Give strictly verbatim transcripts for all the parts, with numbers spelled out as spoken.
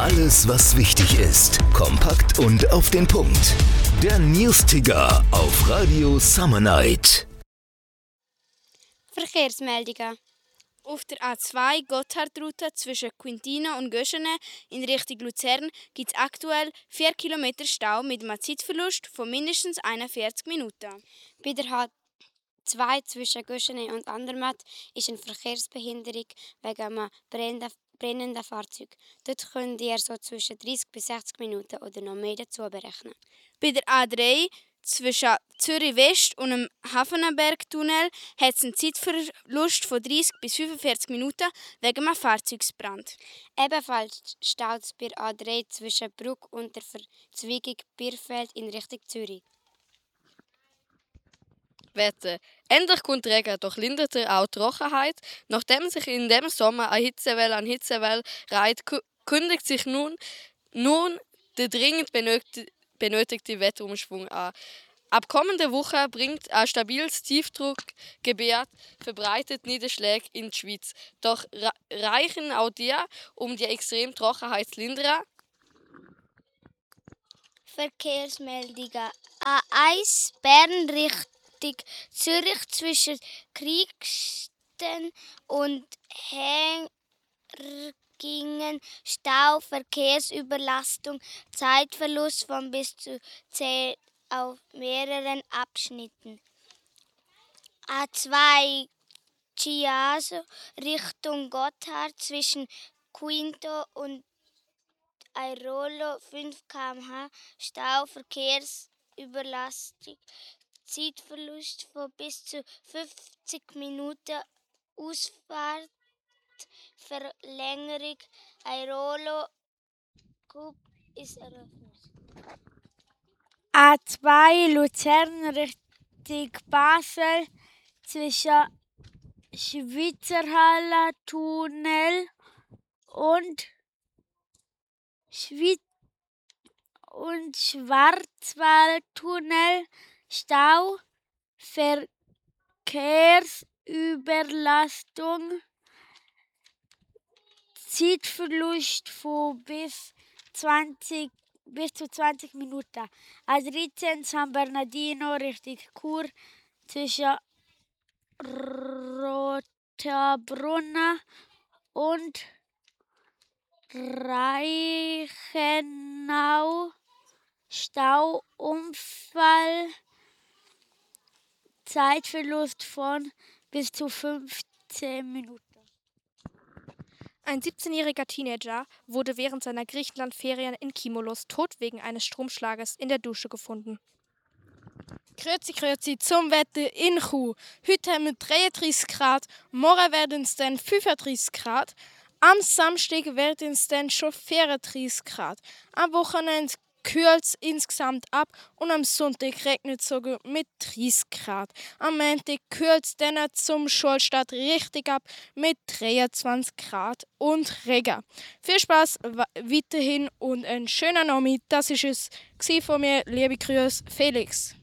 Alles, was wichtig ist, kompakt und auf den Punkt. Der Newsticker auf Radio Summer Night. Verkehrsmeldungen. Auf der A zwei Gotthardroute zwischen Quintina und Göschene in Richtung Luzern gibt es aktuell vier Kilometer Stau mit einem Zeitverlust von mindestens einundvierzig Minuten. Bei der H zwei zwischen Göschene und Andermatt ist eine Verkehrsbehinderung wegen einem brennenden, brennenden Fahrzeug. Dort könnt ihr so zwischen dreißig bis sechzig Minuten oder noch mehr dazu berechnen. Bei der A drei zwischen Zürich West und dem Hafenbergtunnel hat es einen Zeitverlust von dreißig bis fünfundvierzig Minuten wegen einem Fahrzeugsbrand. Ebenfalls staut es bei A drei zwischen Bruck und der Verzweigung Bierfeld in Richtung Zürich. Wetter. Endlich kommt Regen, doch lindert er auch die Trockenheit. Nachdem sich in diesem Sommer eine Hitzewelle an Hitzewelle reiht, kündigt sich nun, nun der dringend benötigte, benötigte Wetterumschwung an. Ab kommender Woche bringt ein stabiles Tiefdruckgebiet verbreitet Niederschläge in die Schweiz. Doch reichen auch die, um die extreme Trockenheit zu lindern? Verkehrsmeldungen. A eins Bern Richtung Zürich zwischen Kriegsten und Hergingen Stau, Verkehrsüberlastung, Zeitverlust von bis zu zehn auf mehreren Abschnitten. A zwei Chiasso Richtung Gotthard zwischen Quinto und Airolo fünf Kilometer pro Stunde Stau, Verkehrsüberlastung, Zeitverlust von bis zu fünfzig Minuten, Ausfahrtverlängerung, Airolo Cup ist eröffnet. A zwei Luzern Richtung Basel zwischen Schweizerhalle Tunnel und Schweiz und Schwarzwaldtunnel Stau, Verkehrsüberlastung, Zeitverlust von bis, zwanzig, bis zu zwanzig Minuten. A dreizehn San Bernardino Richtung Chur zwischen Rotenbrunn und Reichenau Stau, Unfall, Zeitverlust von bis zu fünfzehn Minuten. Ein siebzehnjähriger Teenager wurde während seiner Griechenland-Ferien in Kimolos tot wegen eines Stromschlages in der Dusche gefunden. Grüezi, grüezi zum Wetter in Chur. Heute haben wir dreiunddreißig Grad, morgen werden es dann fünfunddreißig Grad. Am Samstag werden es dann schon vierunddreißig Grad. Am Wochenende kühlt es insgesamt ab und am Sonntag regnet es sogar mit dreißig Grad. Am Montag kühlt es dann zum Schulstart richtig ab mit dreiundzwanzig Grad und Regen. Viel Spaß weiterhin und einen schönen Nachmittag. Das war es von mir. Liebe Grüße, Felix.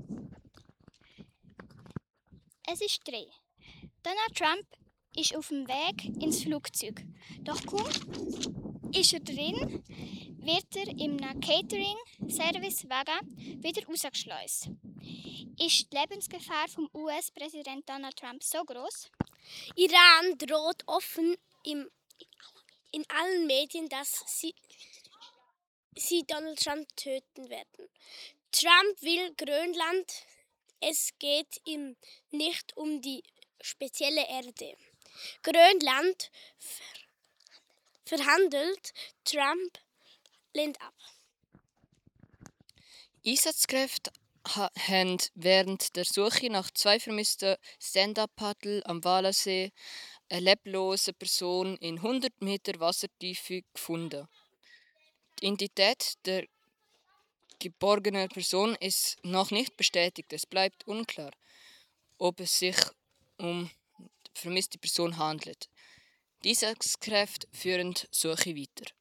Es ist drei. Donald Trump ist auf dem Weg ins Flugzeug. Doch kaum ist er drin, wird er im Catering-Servicewagen wieder rausgeschleust. Ist die Lebensgefahr vom U S-Präsident Donald Trump so groß? Iran droht offen im, in allen Medien, dass sie, sie Donald Trump töten werden. Trump will Grönland. Es geht ihm nicht um die spezielle Erde. Grönland ver- verhandelt, Trump lehnt ab. Einsatzkräfte ha- haben während der Suche nach zwei vermissten Stand-up-Paddel am Walensee eine leblose Person in hundert Meter Wassertiefe gefunden. Die Identität der geborgenen Person ist noch nicht bestätigt. Es bleibt unklar, ob es sich um vermisste Person handelt. Die Einsatzkräfte führen die Suche weiter.